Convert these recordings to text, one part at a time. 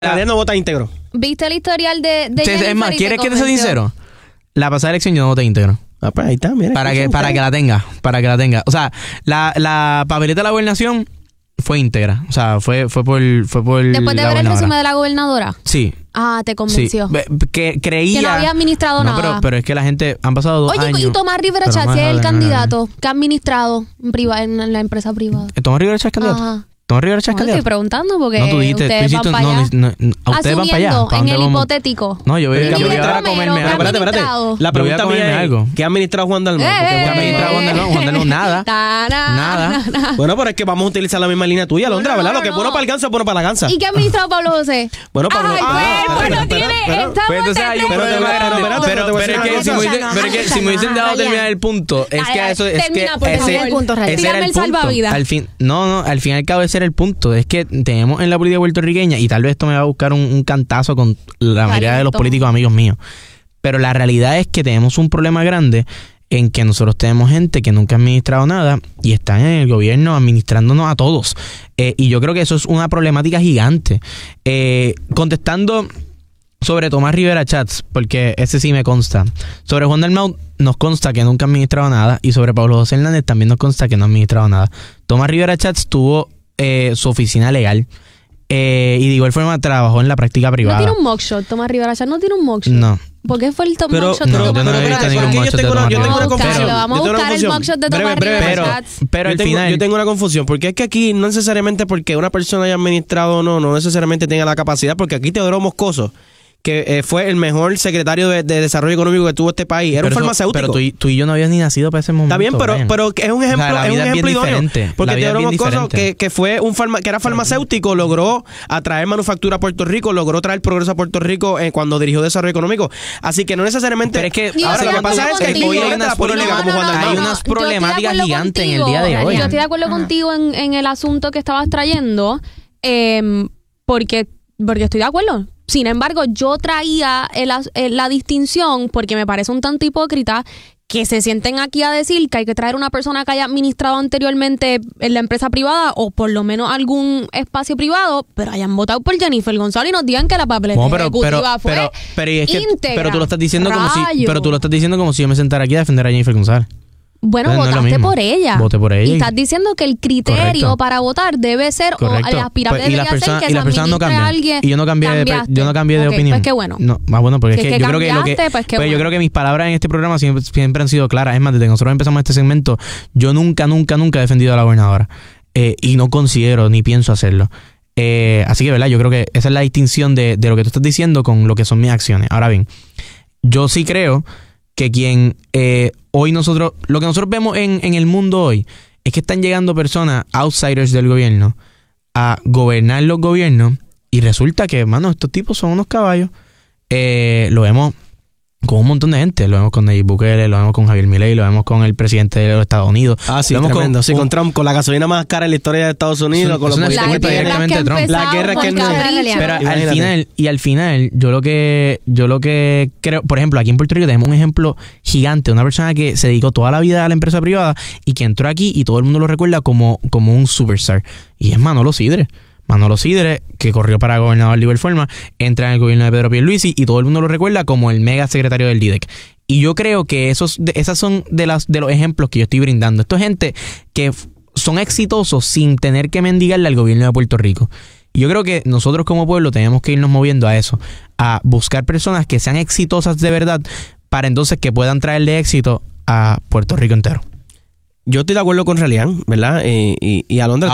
Alondra no vota íntegro. ¿Viste el historial de Jennifer? Es más, ¿quieres que te sea sincero? La pasada elección yo no voté íntegro. Ah, pues ahí está, mira. Para que la tenga. O sea, la papeleta de la gobernación fue íntegra. O sea, fue por después de ver el resumen de la gobernadora. Sí. Ah, te convenció. Sí. Que creía que no había administrado nada. Pero es que la gente han pasado 2 años. Oye, y Tomás Rivera Chatz es el candidato que ha administrado en la empresa privada. ¿Tomás Rivera Chatz es candidato? Ajá. ¿Tomás Rivera Chatz es candidato? Estoy preguntando porque no, tú dijiste, ustedes van para allá. Ustedes van para allá. En el hipotético. No, yo voy a comerme algo. Espérate. La pregunta mía es, ¿qué ha administrado Juan Dalmau? ¿Qué ha administrado Juan Dalmau? Nada. Bueno, pero es que vamos a utilizar la misma línea tuya, Alondra, ¿verdad? Lo que es bueno para el ganso es bueno para la ganza. ¿Y qué ha administrado Pablo José? Bueno, Pablo... Pero es que si me hubiesen dado a terminar el punto, es que eso es que ese era el punto. Al fin y al cabo ese era el punto. Es que tenemos en la política puertorriqueña, y tal vez esto me va a buscar un cantazo con la mayoría de los políticos amigos míos, pero la realidad es que tenemos un problema grande en que nosotros tenemos gente que nunca ha administrado nada y están en el gobierno administrándonos a todos. Y yo creo que eso es una problemática gigante. Contestando sobre Tomás Rivera Chatz, porque ese sí me consta. Sobre Juan Dalmau nos consta que nunca ha administrado nada, y sobre Pablo José Hernández también nos consta que no ha administrado nada. Tomás Rivera Chatz tuvo su oficina legal y de igual forma trabajó en la práctica privada. ¿No tiene un mugshot? Tomás Rivera Chatz no tiene un mugshot. No. ¿Por qué fue el mugshot de Tomás Rivera? Yo no he visto ningún mugshot de Tomás Rivera. Vamos a buscar el mugshot de Tomás Rivera Chatz. Pero al final... Yo tengo una confusión, porque es que aquí no necesariamente porque una persona haya administrado o no necesariamente tenga la capacidad, porque aquí Teodoro Moscoso, que fue el mejor secretario de desarrollo económico que tuvo este país, era un farmacéutico. Pero tú y yo no habías ni nacido para ese momento. Está bien, pero es un ejemplo, es un ejemplo idóneo. Porque Teodoro Moscoso, que era farmacéutico, logró atraer manufactura a Puerto Rico, logró traer progreso a Puerto Rico cuando dirigió desarrollo económico. Así que no necesariamente... Pero es que ahora lo que pasa es que hoy hay unas problemáticas gigantes en el día de hoy. Yo estoy de acuerdo contigo en el asunto que estabas trayendo, porque estoy de acuerdo. Sin embargo, yo traía la distinción porque me parece un tanto hipócrita que se sienten aquí a decir que hay que traer una persona que haya administrado anteriormente en la empresa privada o por lo menos algún espacio privado, pero hayan votado por Jennifer González y nos digan que la papeleta ejecutiva fue íntegra. Pero tú lo estás diciendo como si yo me sentara aquí a defender a Jennifer González. Bueno, entonces votaste por ella. Voté por ella. Y estás diciendo que el criterio para votar debe ser, correcto, o el aspirante pues, debería ser que y las personas no cambian. Alguien. Y yo no cambié de opinión. Pues qué bueno. No, más bueno, porque si es que yo creo que yo creo que mis palabras en este programa siempre han sido claras. Es más, desde que nosotros empezamos este segmento, yo nunca he defendido a la gobernadora. Y no considero ni pienso hacerlo. Así que, ¿verdad? Yo creo que esa es la distinción de lo que tú estás diciendo con lo que son mis acciones. Ahora bien, yo sí creo que hoy lo que nosotros vemos en el mundo hoy es que están llegando personas, outsiders del gobierno, a gobernar los gobiernos, y resulta que, mano, estos tipos son unos caballos. Lo vemos con un montón de gente. Lo vemos con Nayib Bukele, lo vemos con Javier Milei, lo vemos con el presidente de los Estados Unidos. Ah, sí, lo vemos tremendo. Con Trump, con la gasolina más cara en la historia de Estados Unidos. Con la guerra que pero al final, yo lo que creo, por ejemplo, aquí en Puerto Rico tenemos un ejemplo gigante, una persona que se dedicó toda la vida a la empresa privada y que entró aquí y todo el mundo lo recuerda como un superstar. Y es Manolo Sidre. Manolo Sidre, que corrió para gobernador de igual forma, entra en el gobierno de Pedro Pierluisi y todo el mundo lo recuerda como el mega secretario del DIDEC. Y yo creo que esas son de los ejemplos que yo estoy brindando. Esto es gente que son exitosos sin tener que mendigarle al gobierno de Puerto Rico. Y yo creo que nosotros como pueblo tenemos que irnos moviendo a eso, a buscar personas que sean exitosas de verdad para entonces que puedan traerle éxito a Puerto Rico entero. Yo estoy de acuerdo con Relian, ¿verdad? Y Alondra,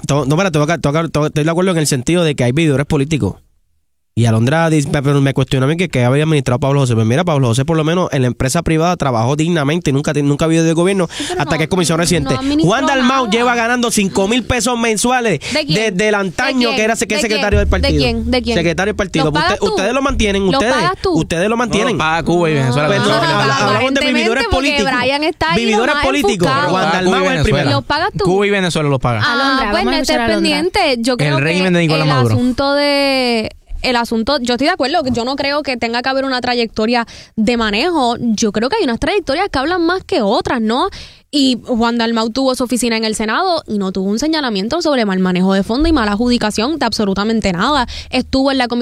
estoy de acuerdo en el sentido de que hay vividores políticos. Y Alondra me cuestionó a mí que había administrado Pablo José. Pues mira, Pablo José por lo menos en la empresa privada trabajó dignamente y nunca ha habido de gobierno hasta que es comisión reciente. Juan Dalmau lleva ganando 5,000 pesos mensuales desde el antaño que era secretario del partido. ¿De quién? Secretario del partido. Ustedes lo mantienen, ustedes lo mantienen. No, paga Cuba y Venezuela. Hablamos de vividores políticos. Vividores políticos. Juan Dalmau es el primero. ¿Los pagas tú? Cuba y Venezuela los pagan. Alondra, pues no estés pendiente. Yo creo el régimen de Nicolás Maduro. Maduro. Asunto de el asunto, yo estoy de acuerdo, yo no creo que tenga que haber una trayectoria de manejo. Yo creo que hay unas trayectorias que hablan más que otras, ¿no? Y Juan Dalmau tuvo su oficina en el Senado y no tuvo un señalamiento sobre mal manejo de fondos y mala adjudicación de absolutamente nada. Estuvo en la comisión